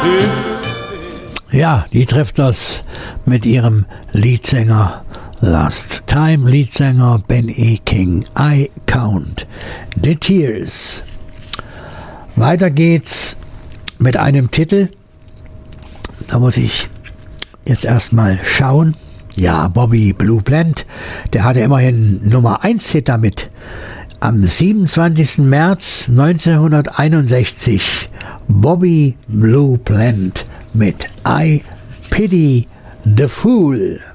Ja, die Drifters mit ihrem Leadsänger Last Time, Leadsänger Ben E. King. I Count the Tears. Weiter geht's mit einem Titel. Da muss ich jetzt erstmal schauen. Ja, Bobby Blue Bland, der hatte immerhin Nummer 1 Hit damit. Am 27. März 1961 Bobby Blue Bland mit I Pity the Fool.